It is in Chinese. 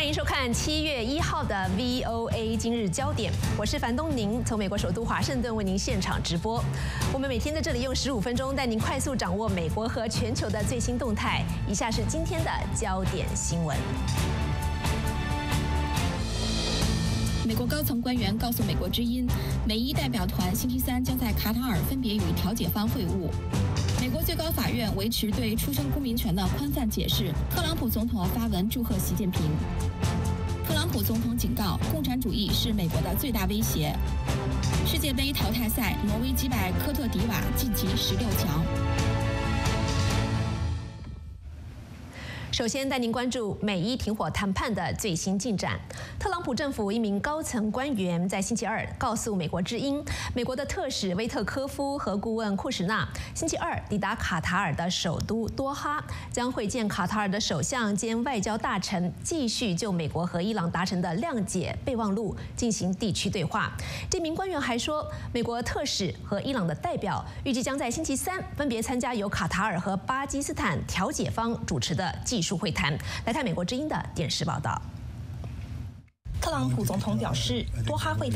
迎收看7月1号的 VOA 今日焦点，我是樊东宁，从美国首都华盛顿为您现场直播。我们每天在这里用15分钟带您快速掌握美国和全球的最新动态。以下是今天的焦点新闻。 美国高层官员告诉美国之音，美伊代表团星期三将在卡塔尔分别与调解方会晤。美国最高法院维持对出生公民权的宽泛解释。特朗普总统发文祝贺习近平。特朗普总统警告，共产主义是美国的最大威胁。世界杯淘汰赛，挪威击败科特迪瓦晋级16强。 首先带您关注美伊停火谈判的最新进展。特朗普政府一名高层官员在星期二告诉美国之音，美国的特使威特科夫和顾问库什纳星期二抵达卡塔尔的首都多哈，将会见卡塔尔的首相兼外交大臣，继续就美国和伊朗达成的谅解备忘录进行地区对话。这名官员还说，美国特使和伊朗的代表预计将在星期三分别参加由卡塔尔和巴基斯坦调解方主持的技术会谈。来看美国之音的电视报道。 特朗普总统表示，多哈会谈